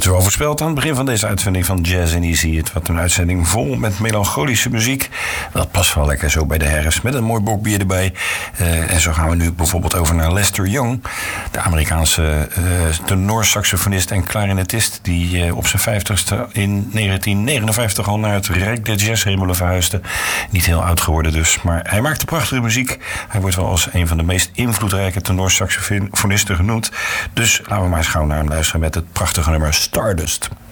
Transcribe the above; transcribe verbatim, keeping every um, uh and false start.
u al voorspeld aan het begin van deze uitzending van Jazz and Easy. Het wordt een uitzending vol met melancholische muziek. Dat past wel lekker zo bij de herfst, met een mooi bok bier erbij. Uh, en zo gaan we nu bijvoorbeeld over naar Lester Young, de Amerikaanse uh, tenorsaxofonist en klarinetist, die uh, op zijn vijftigste in negentien negenenvijftig al naar het Rijk der Jazzhemelen verhuisde. Niet heel oud geworden dus, maar hij maakte prachtige muziek. Hij wordt wel als een van de meest invloedrijke tenorsaxofonisten genoemd. Dus laten we maar eens gauw naar hem luisteren met het prachtige nummer Stardust.